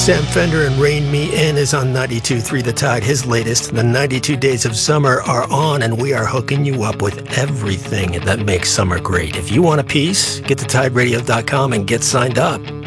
Sam Fender and Rain Me In is on 92.3 The Tide. His latest, the 92 Days of Summer, are on, and we are hooking you up with everything that makes summer great. If you want a piece, get to TideRadio.com and get signed up.